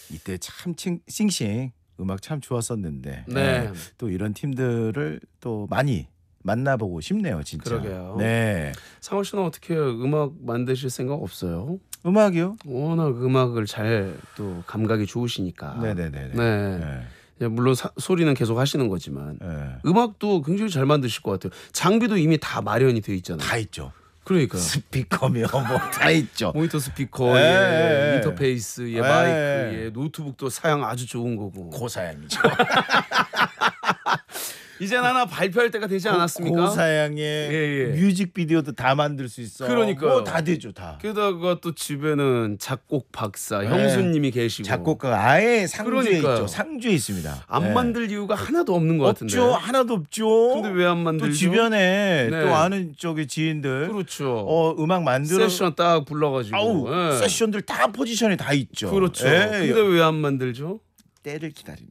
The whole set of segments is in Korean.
이때 참 싱싱 음악 참 좋았었는데 네. 또 이런 팀들을 또 많이 만나보고 싶네요, 진짜. 그러게요. 네. 상원 씨는 어떻게 음악 만드실 생각 없어요? 음악이요? 워낙 음악을 잘 또 감각이 좋으시니까. 네네네. 네. 물론 소리는 계속 하시는 거지만 네. 음악도 굉장히 잘 만드실 것 같아요. 장비도 이미 다 마련이 돼 있잖아요. 다 있죠. 그러니까요. 스피커며 뭐 다 있죠. 모니터 스피커, 예. 인터페이스, 예. 마이크, 노트북도 사양 아주 좋은 거고. 고사양이죠. 이젠 하나 발표할 때가 되지 않았습니까? 고사양의 예. 뮤직비디오도 다 만들 수 있어. 그러니까요. 뭐 다 되죠, 다. 게다가 또 집에는 작곡 박사 네. 형수님이 계시고 작곡가가 아예 상주에 그러니까요. 있죠. 상주에 있습니다. 안 네. 만들 이유가 하나도 없는 것 같은데. 없죠. 하나도 없죠. 근데 왜 안 만들죠? 또 주변에 네. 또 아는 저기 지인들 그렇죠. 음악 만들어 세션 딱 불러가지고. 아우 예. 세션들 다 포지션이 다 있죠. 그렇죠. 예. 근데 왜 안 만들죠? 때를 기다리는.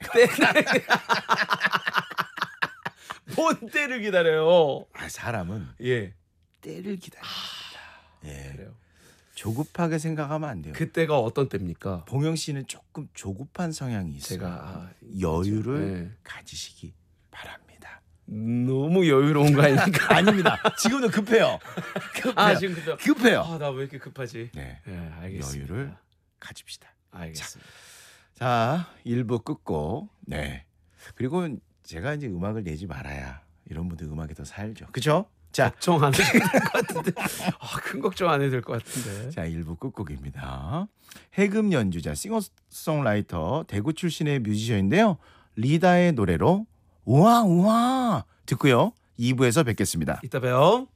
뭔 때를 기다려요? 사람은 예. 때를 기다립니다. 예. 그래요. 조급하게 생각하면 안 돼요. 그때가 어떤 때입니까? 봉영 씨는 조금 조급한 성향이 있어요. 제가 여유를 네. 가지시기 바랍니다. 너무 여유로운 거 아닙니까? 아닙니다. 지금도 급해요. 급해요. 지금 급해요. 급해요. 나 왜 이렇게 급하지? 네. 네, 알겠습니다. 여유를 가집시다. 알겠습니다. 자, 1부 끝고. 네. 그리고 제가 이제 음악을 내지 말아야 이런 분들 음악에 더 살죠. 그렇죠? 자, 걱정 안 해도 될 것 같은데. 큰 걱정 안 해도 될 것 같은데. 자, 1부 끝곡입니다. 해금 연주자, 싱어송라이터, 대구 출신의 뮤지션인데요. 리다의 노래로 우와 우와 듣고요. 2부에서 뵙겠습니다. 이따 봬요.